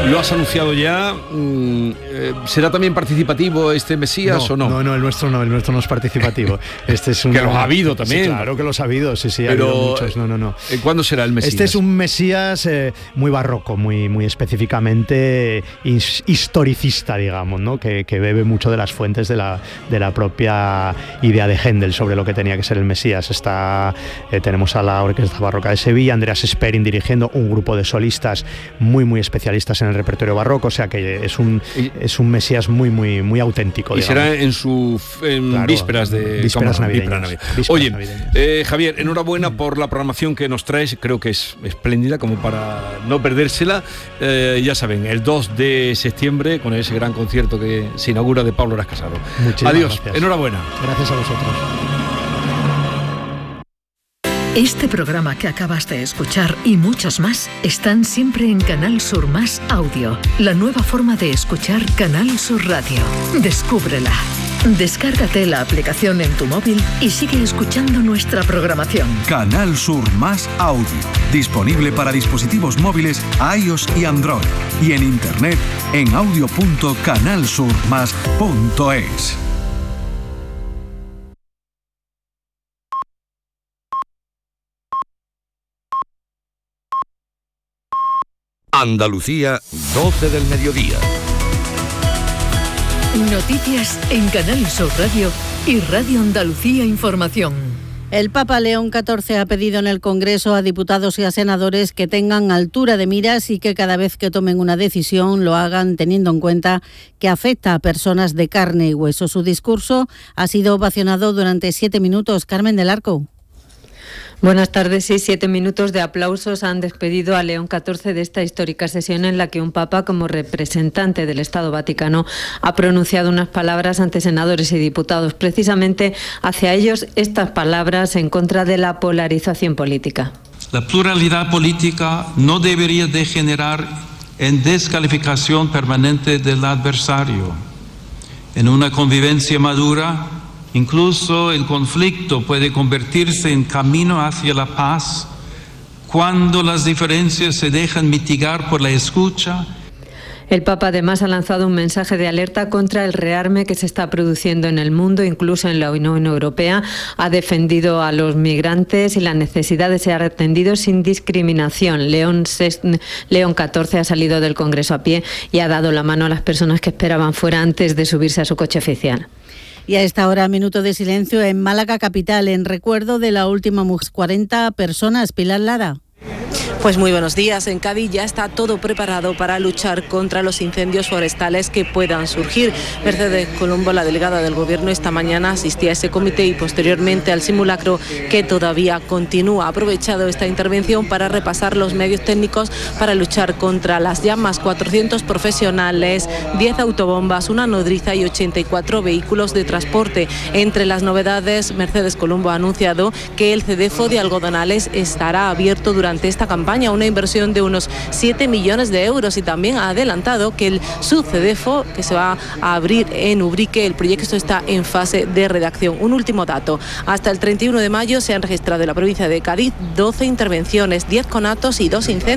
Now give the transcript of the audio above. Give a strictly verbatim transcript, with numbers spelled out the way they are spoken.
lo has anunciado ya. ¿Será también participativo este Mesías no, o no? No, no, el nuestro no, el nuestro no es participativo. Este es una... Que los ha habido también. Sí, claro que los ha habido, sí, sí, pero, ha habido muchos. No, no, no. ¿Cuándo será el Mesías? Este es un Mesías eh, muy barroco, muy, muy específicamente his, historicista, digamos, ¿no? Que, que bebe mucho de las fuentes de la, de la propia idea de Händel sobre lo que tenía que ser el Mesías. Está, eh, tenemos a la Orquesta Barroca de Sevilla, Andreas Sperin dirigiendo un grupo de solistas muy, muy especialistas en el repertorio barroco, o sea que es un, es un Mesías muy, muy, muy auténtico. Y digamos. será en su en claro, vísperas de vísperas navideñas. Vísperas Oye, navideñas. Eh, Javier, enhorabuena por la programación que nos traes, creo que es espléndida como para no perdérsela. Eh, ya saben, el dos de septiembre con ese gran concierto que se inaugura de Pablo Eras Casado. Muchísimas Adiós, gracias. enhorabuena. Gracias a vosotros. Este programa que acabas de escuchar y muchos más están siempre en Canal Sur Más Audio, la nueva forma de escuchar Canal Sur Radio. Descúbrela. Descárgate la aplicación en tu móvil y sigue escuchando nuestra programación. Canal Sur Más Audio, disponible para dispositivos móviles iOS y Android y en internet en audio punto canal sur más punto es. Andalucía, doce del mediodía. Noticias en Canal Sur Radio y Radio Andalucía Información. El Papa León catorce ha pedido en el Congreso a diputados y a senadores que tengan altura de miras y que cada vez que tomen una decisión lo hagan teniendo en cuenta que afecta a personas de carne y hueso. Su discurso ha sido ovacionado durante siete minutos. Carmen del Arco. Buenas tardes. Sí, siete minutos de aplausos han despedido a León catorce de esta histórica sesión en la que un papa, como representante del Estado Vaticano, ha pronunciado unas palabras ante senadores y diputados. Precisamente hacia ellos estas palabras en contra de la polarización política. La pluralidad política no debería degenerar en descalificación permanente del adversario. En una convivencia madura, incluso el conflicto puede convertirse en camino hacia la paz cuando las diferencias se dejan mitigar por la escucha. El Papa además ha lanzado un mensaje de alerta contra el rearme que se está produciendo en el mundo, incluso en la Unión Europea. Ha defendido a los migrantes y la necesidad de ser atendidos sin discriminación. León, León catorce ha salido del Congreso a pie y ha dado la mano a las personas que esperaban fuera antes de subirse a su coche oficial. Y a esta hora, minuto de silencio en Málaga capital, en recuerdo de la última mujer. cuarenta personas. Pilar Lara. Pues muy buenos días. En Cádiz ya está todo preparado para luchar contra los incendios forestales que puedan surgir. Mercedes Colombo, la delegada del Gobierno, esta mañana asistía a ese comité y posteriormente al simulacro que todavía continúa. Ha aprovechado esta intervención para repasar los medios técnicos para luchar contra las llamas. cuatrocientos profesionales, diez autobombas, una nodriza y ochenta y cuatro vehículos de transporte. Entre las novedades, Mercedes Colombo ha anunciado que el CEDEFO de Algodonales estará abierto durante esta campaña, una inversión de unos siete millones de euros, y también ha adelantado que el subcedefo que se va a abrir en Ubrique, el proyecto está en fase de redacción. Un último dato: hasta el treinta y uno de mayo se han registrado en la provincia de Cádiz doce intervenciones, diez conatos y dos incendios.